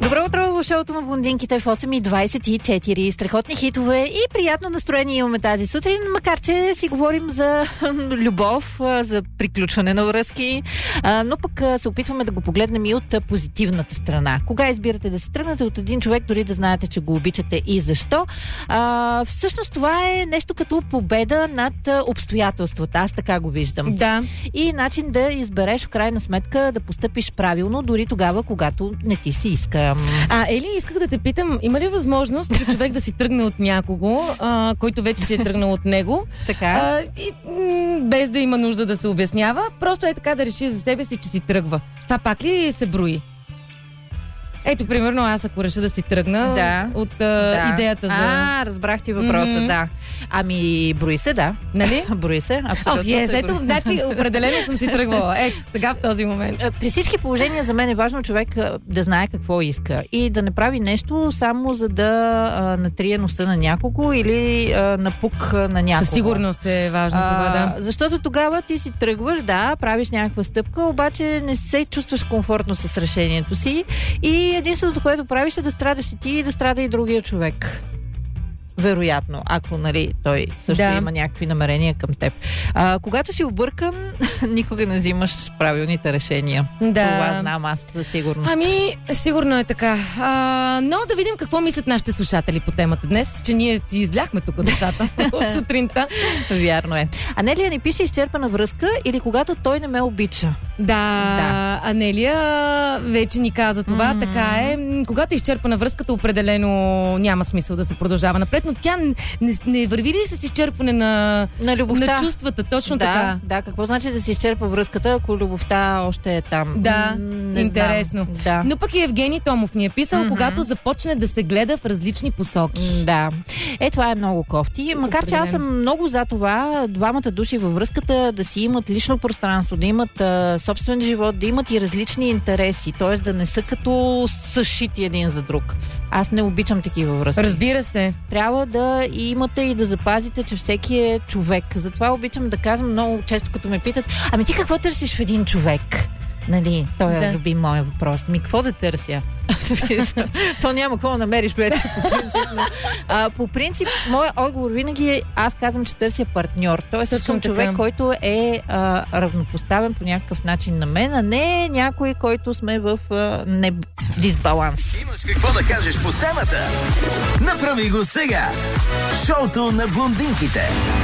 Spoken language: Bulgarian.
Добро утро в шоуто на блондинките в 8:24. Страхотни хитове и приятно настроение имаме тази сутрин, макар че си говорим за любов, за приключване на връзки, но пък се опитваме да го погледнем и от позитивната страна. Кога избирате да се тръгнете от един човек, дори да знаете, че го обичате и защо? Всъщност това е нещо като победа над обстоятелствата. Аз така го виждам. Да. И начин да избереш в крайна сметка да постъпиш правилно, дори тогава, когато не ти се иска. Ели, исках да те питам, има ли възможност за човек да си тръгне от някого, който вече си е тръгнал от него, така? Без да има нужда да се обяснява, просто е така да реши за себе си, че си тръгва. Това пак ли се брои? Ето, примерно, аз ако реша да си тръгна от идеята за... разбрах ти въпроса, да. Ами, брои се, да. Нали? Брои се, абсолютно. Ето, значи, определено съм си тръгвала. Ето, сега в този момент. При всички положения за мен е важно човек да знае какво иска и да не прави нещо само за да натрие носа на някого или напук на някого. Със сигурност е важно това, да. Защото тогава ти си тръгваш, правиш някаква стъпка, обаче не се чувстваш комфортно с решението си и единственото, което правиш е да страдаш и ти и да страда и другия човек. Вероятно, ако той също има някакви намерения към теб. Когато си объркан, никога не взимаш правилните решения. Да. Това знам аз със сигурност. Ами, сигурно е така. Но да видим какво мислят нашите слушатели по темата днес, че ние си изляхме тук душата от сутринта. Вярно е. Анелия ни пише изчерпана връзка или когато той не ме обича. Да. Анелия вече ни каза това. Така е. Когато е изчерпана връзката, определено няма смисъл да се продължава напред, но тя не върви ли с изчерпване на любовта? На чувствата, точно така. Да, какво значи да се изчерпа връзката, ако любовта още е там? Да, интересно. Да. Но пък и Евгений Томов ни е писал, когато започне да се гледа в различни посоки. Да. Това е много кофти. Макар че аз съм много за това двамата души във връзката да си имат лично пространство, да имат собствен живот, да имат и различни интереси, т.е. да не са като съшити един за друг. Аз не обичам такива връзки. Разбира се. Трябва да имате и да запазите, че всеки е човек. Затова обичам да казвам много често, като ме питат, ами ти какво търсиш в един човек? Нали, той е любим моя въпрос. Какво да търся? То няма какво да намериш вече по принцип. По принцип, моят отговор винаги е, аз казвам, че търся партньор. Тоест съм човек, който е равнопоставен по някакъв начин на мен, а не някой, който сме в дисбаланс. Имаш какво да кажеш по темата? Направи го сега! Шоуто на блондинките.